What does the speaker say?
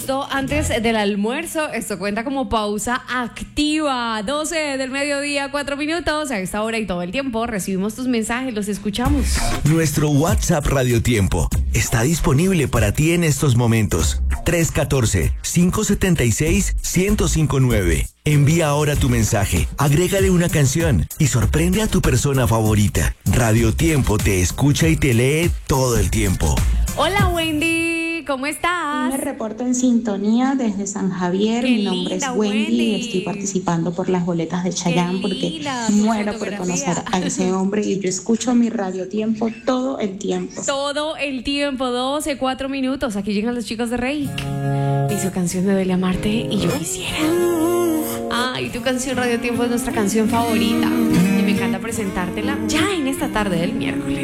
justo antes del almuerzo. Esto cuenta como pausa activa. 12 del mediodía, 4 minutos. A esta hora y todo el tiempo recibimos tus mensajes, los escuchamos. Nuestro WhatsApp Radio Tiempo está disponible para ti en estos momentos. 314-576-1059. Envía ahora tu mensaje, agrégale una canción y sorprende a tu persona favorita. Radio Tiempo te escucha y te lee todo el tiempo. Hola Wendy, ¿cómo estás? Me reporto en sintonía desde San Javier. Mi nombre es Wendy y estoy participando por las boletas de Chayanne porque muero por conocer a ese hombre y yo escucho mi Radio Tiempo todo el tiempo. Todo el tiempo, 12, 4 minutos. Aquí llegan los chicos de Reik y su canción de Duele Amarte y Yo Quisiera. Ay, tu canción Radio Tiempo es nuestra canción favorita y me encanta presentártela ya en esta tarde del miércoles.